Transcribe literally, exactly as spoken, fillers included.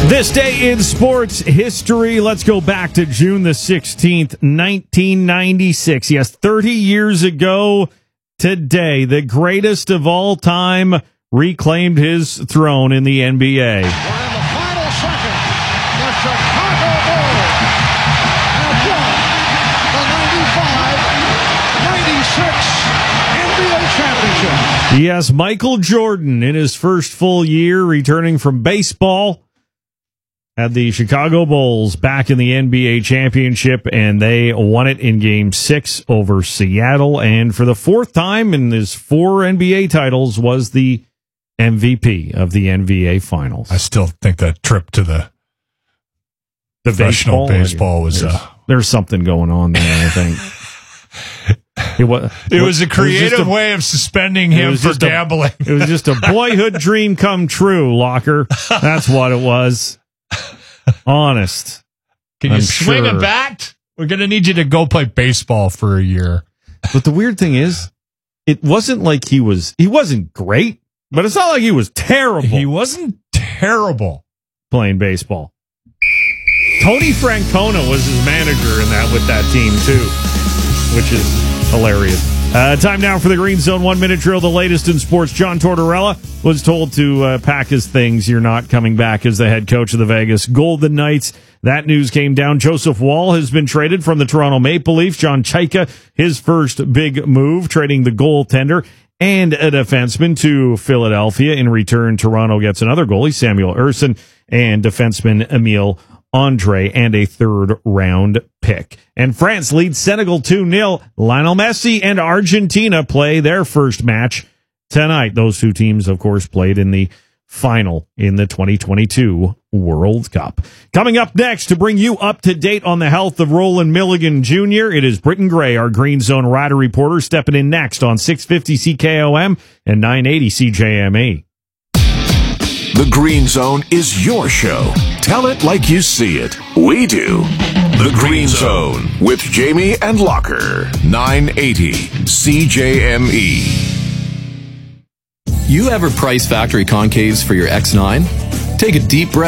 This day in sports history, let's go back to June the sixteenth, nineteen ninety-six. Yes, thirty years ago today, the greatest of all time reclaimed his throne in the N B A. We're in the final second. The Chicago Bulls have won the ninety-five ninety-six N B A championship. Yes, Michael Jordan, in his first full year returning from baseball, had the Chicago Bulls back in the N B A championship, and they won it in Game six over Seattle. And for the fourth time in his four N B A titles, was the M V P of the N B A Finals. I still think that trip to the, the professional baseball, baseball was... There's, uh, there's something going on there, I think. It was, it was a creative was a, way of suspending him for gambling. A, it was just a boyhood dream come true, Locker. That's what it was. Honest. Can you I'm swing sure. a bat? We're going to need you to go play baseball for a year. But the weird thing is, it wasn't like he was, he wasn't great, but it's not like he was terrible. He wasn't terrible playing baseball. Tony Francona was his manager in that with that team too, which is hilarious. Uh, time now for the Green Zone one-minute drill, the latest in sports. John Tortorella was told to uh, pack his things. You're not coming back as the head coach of the Vegas Golden Knights. That news came down. Joseph Wall has been traded from the Toronto Maple Leafs. John Chaika, his first big move, trading the goaltender and a defenseman to Philadelphia. In return, Toronto gets another goalie, Samuel Ersson, and defenseman Emile Andre, and a third-round pick. And France leads Senegal two nil. Lionel Messi and Argentina play their first match tonight. Those two teams, of course, played in the final in the twenty twenty-two World Cup. Coming up next to bring you up to date on the health of Roland Milligan Junior, it is Britton Gray, our Green Zone Rider reporter, stepping in next on six fifty C K O M and nine eighty C J M E. The Green Zone is your show. Tell it like you see it. We do. The Green Zone with Jamie and Locker. nine eighty C J M E. You ever price factory concaves for your X nine? Take a deep breath.